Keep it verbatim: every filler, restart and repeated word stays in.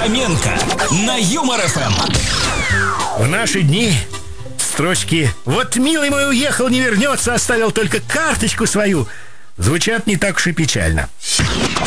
Фоменко на Юмор эф эм. В наши дни строчки «Вот милый мой уехал, не вернется, оставил только карточку свою» звучат не так уж и печально.